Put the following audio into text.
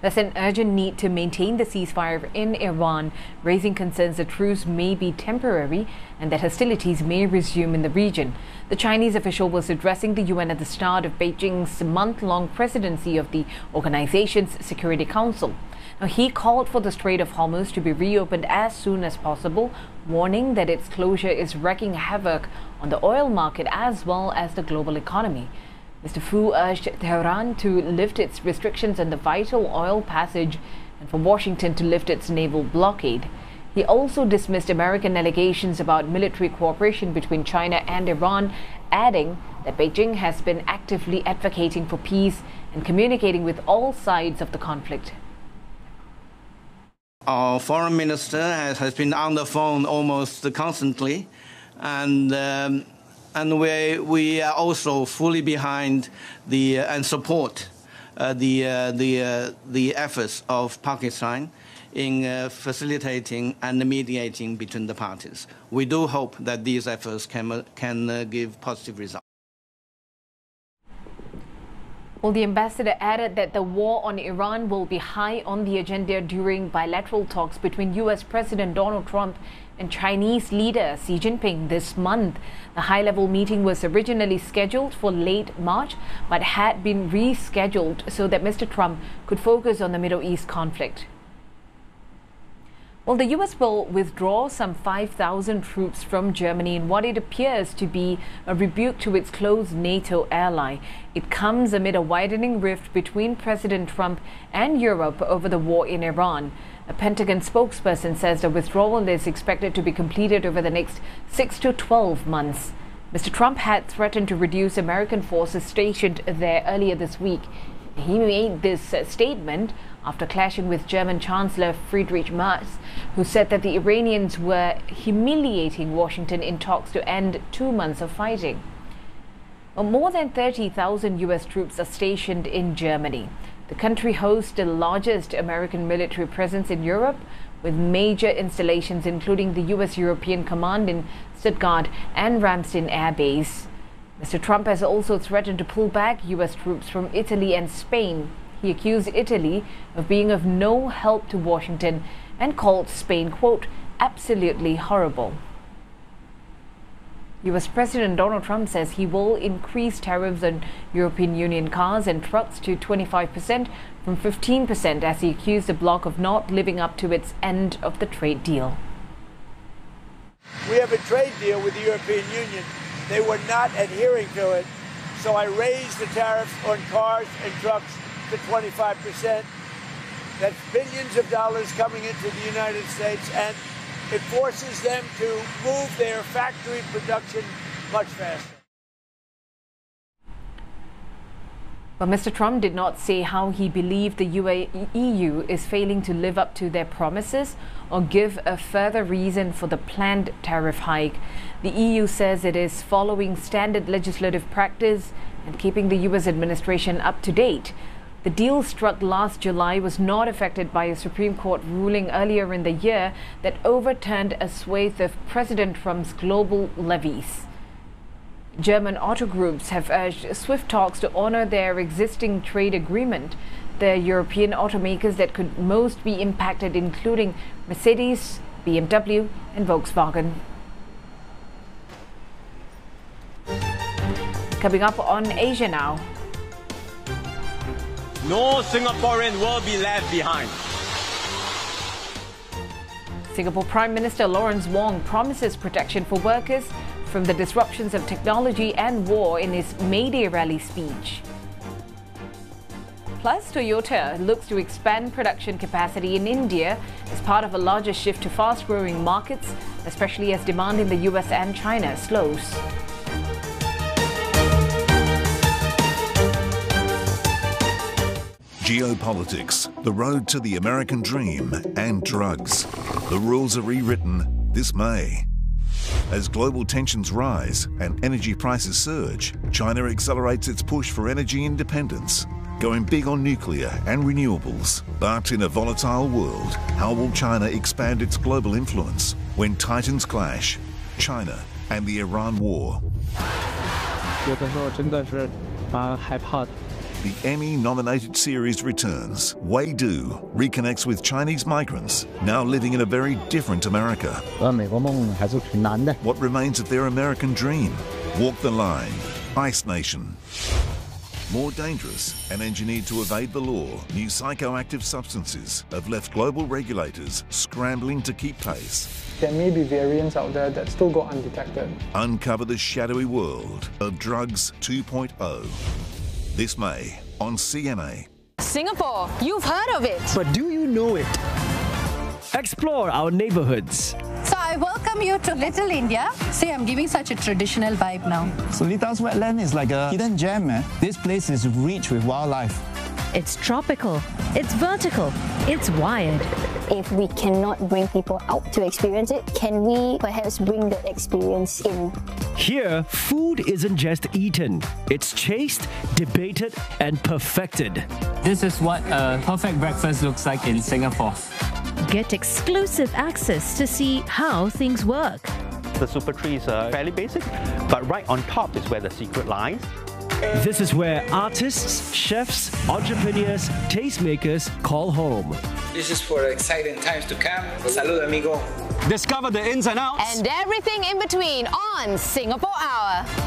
There's an urgent need to maintain the ceasefire in Iran, raising concerns that truce may be temporary and that hostilities may resume in the region. The Chinese official was addressing the UN at the start of Beijing's month-long presidency of the organization's Security Council. Now, he called for the Strait of Hormuz to be reopened as soon as possible, warning that its closure is wreaking havoc on the oil market as well as the global economy. Mr. Fu urged Tehran to lift its restrictions on the vital oil passage and for Washington to lift its naval blockade. He also dismissed American allegations about military cooperation between China and Iran, adding that Beijing has been actively advocating for peace and communicating with all sides of the conflict. Our foreign minister has been on the phone almost constantly, and we are also fully behind and support the efforts of Pakistan in facilitating and mediating between the parties. We do hope that these efforts can give positive results. Well, the ambassador added that the war on Iran will be high on the agenda during bilateral talks between U.S. President Donald Trump and Chinese leader Xi Jinping this month. The high-level meeting was originally scheduled for late March, but had been rescheduled so that Mr. Trump could focus on the Middle East conflict. Well, the U.S. will withdraw some 5,000 troops from Germany in what it appears to be a rebuke to its close NATO ally. It comes amid a widening rift between President Trump and Europe over the war in Iran. A Pentagon spokesperson says the withdrawal is expected to be completed over the next 6 to 12 months. Mr. Trump had threatened to reduce American forces stationed there earlier this week. He made this statement after clashing with German Chancellor Friedrich Merz, who said that the Iranians were humiliating Washington in talks to end 2 months of fighting. Well, more than 30,000 U.S. troops are stationed in Germany. The country hosts the largest American military presence in Europe, with major installations including the U.S. European Command in Stuttgart and Ramstein Air Base. Mr. Trump has also threatened to pull back U.S. troops from Italy and Spain. He accused Italy of being of no help to Washington and called Spain, quote, absolutely horrible. U.S. President Donald Trump says he will increase tariffs on European Union cars and trucks to 25% from 15% as he accused the bloc of not living up to its end of the trade deal. We have a trade deal with the European Union. They were not adhering to it, so I raised the tariffs on cars and trucks to 25%. That's billions of dollars coming into the United States, and it forces them to move their factory production much faster. But Mr. Trump did not say how he believed the EU is failing to live up to their promises or give a further reason for the planned tariff hike. The EU says it is following standard legislative practice and keeping the U.S. administration up to date. The deal struck last July was not affected by a Supreme Court ruling earlier in the year that overturned a swathe of President Trump's global levies. German auto groups have urged swift talks to honor their existing trade agreement. The European automakers that could most be impacted, including Mercedes, BMW and Volkswagen. Coming up on Asia Now. No Singaporean will be left behind. Singapore Prime Minister Lawrence Wong promises protection for workers from the disruptions of technology and war in his May Day rally speech. Plus, Toyota looks to expand production capacity in India as part of a larger shift to fast-growing markets, especially as demand in the US and China slows. Geopolitics, the road to the American dream, and drugs. The rules are rewritten this May. As global tensions rise and energy prices surge, China accelerates its push for energy independence, going big on nuclear and renewables. But in a volatile world, how will China expand its global influence when titans clash? China and the Iran war. 有的时候真的是蛮害怕的。 The Emmy-nominated series returns. Wei Du reconnects with Chinese migrants now living in a very different America. 美国梦还是挺难的。 What remains of their American dream? Walk the line. Ice Nation. More dangerous and engineered to evade the law, new psychoactive substances have left global regulators scrambling to keep pace. There may be variants out there that still go undetected. Uncover the shadowy world of Drugs 2.0. This May on CMA. Singapore, you've heard of it. But do you know it? Explore our neighborhoods. So I welcome you to Little India. See, I'm giving such a traditional vibe now. Solita's wetland is like a hidden gem, man. This place is rich with wildlife. It's tropical, it's vertical, it's wired. If we cannot bring people out to experience it, can we perhaps bring that experience in? Here, food isn't just eaten. It's chased, debated, and perfected. This is what a perfect breakfast looks like in Singapore. Get exclusive access to see how things work. The super tree is fairly basic, but right on top is where the secret lies. This is where artists, chefs, entrepreneurs, tastemakers call home. This is for exciting times to come. Salud, amigo. Discover the ins and outs. And everything in between on Singapore Hour.